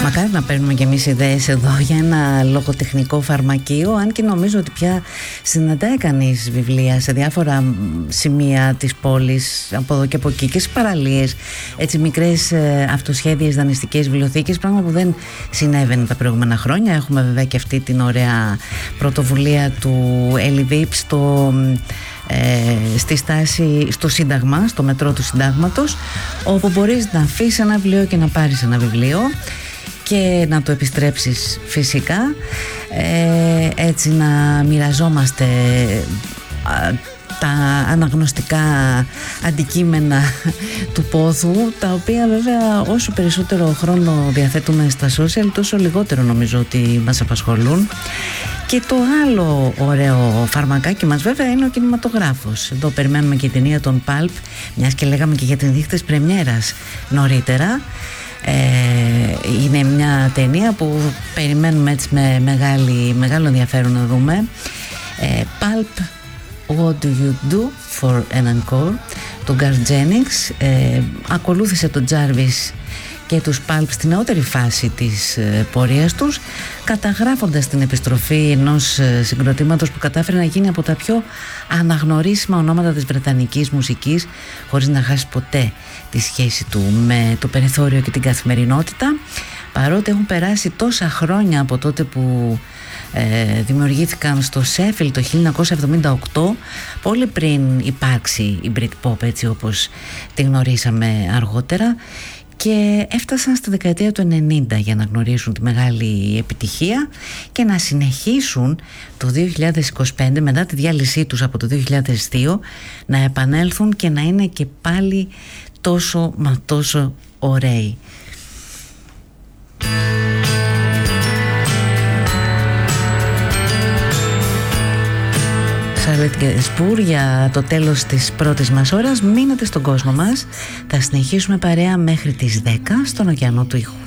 Μακάρι να παίρνουμε κι εμείς ιδέες εδώ για ένα λογοτεχνικό φαρμακείο, αν και νομίζω ότι πια συναντάει κανείς βιβλία σε διάφορα σημεία της πόλης, από εδώ και από εκεί, και στις παραλίες, έτσι μικρές αυτοσχέδιες δανειστικές βιβλιοθήκες, πράγμα που δεν συνέβαινε τα προηγούμενα χρόνια. Έχουμε βέβαια και αυτή την ωραία πρωτοβουλία του Ελιβίπ στη στάση στο Σύνταγμα, στο μετρό του Συντάγματος, όπου μπορείς να αφήσεις ένα βιβλίο και να πάρεις ένα βιβλίο και να το επιστρέψεις φυσικά, έτσι να μοιραζόμαστε τα αναγνωστικά αντικείμενα του πόθου, τα οποία βέβαια όσο περισσότερο χρόνο διαθέτουμε στα social, τόσο λιγότερο νομίζω ότι μας απασχολούν. Και το άλλο ωραίο φαρμακάκι μας βέβαια είναι ο κινηματογράφος. Εδώ περιμένουμε και η ταινία των Pulp, μιας και λέγαμε και για την δείχτες πρεμιέρας νωρίτερα. Είναι μια ταινία που περιμένουμε έτσι με μεγάλο ενδιαφέρον να δούμε. Pulp, What Do You Do for an Encore, του Garth Jennings. Ακολούθησε τον Jarvis και τους Pulp στη νεότερη φάση της πορείας τους, καταγράφοντας την επιστροφή ενός συγκροτήματος που κατάφερε να γίνει από τα πιο αναγνωρίσιμα ονόματα της βρετανικής μουσικής, χωρίς να χάσει ποτέ τη σχέση του με το περιθώριο και την καθημερινότητα, παρότι έχουν περάσει τόσα χρόνια από τότε που δημιουργήθηκαν στο Sheffield το 1978, πολύ πριν υπάρξει η Britpop έτσι όπως τη γνωρίσαμε αργότερα, και έφτασαν στη δεκαετία του 90 για να γνωρίσουν τη μεγάλη επιτυχία και να συνεχίσουν το 2025, μετά τη διάλυσή τους από το 2002, να επανέλθουν και να είναι και πάλι τόσο ωραίοι. Σάρλετ Γκένσμπουργκ για το τέλος της πρώτης μας ώρας. Μείνετε στον κόσμο μας. Θα συνεχίσουμε παρέα μέχρι τις 10 στον ωκεανό του ήχου.